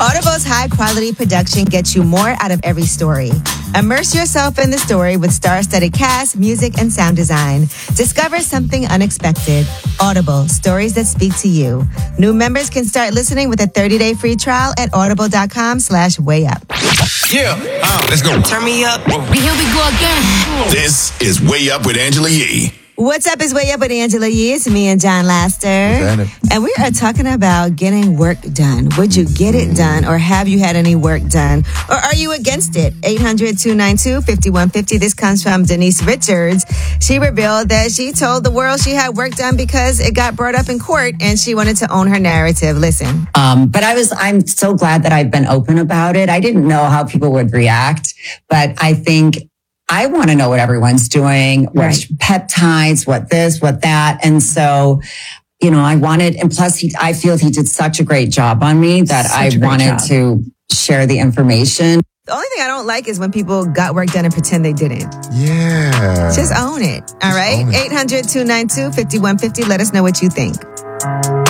Audible's high-quality production gets you more out of every story. Immerse yourself in the story with star-studded cast, music, and sound design. Discover something unexpected. Audible, stories that speak to you. New members can start listening with a 30-day free trial at audible.com/wayup. Yeah, let's go. Turn me up. Here we go again. This is Way Up with Angela Yee. What's up? It's Way Up with Angela Yee. It's me and John Laster. And we are talking about getting work done. Would you get it done, or have you had any work done? Or are you against it? 800-292-5150. This comes from Denise Richards. She revealed that she told the world she had work done because it got brought up in court and she wanted to own her narrative. Listen. But I'm so glad that I've been open about it. I didn't know how people would react, but I think I want to know what everyone's doing, what peptides, what this, what that. And so, I wanted, and plus I feel he did such a great job on me that I wanted to share the information. The only thing I don't like is when people got work done and pretend they didn't. Yeah. Just own it. All right. 800-292-5150. Let us know what you think.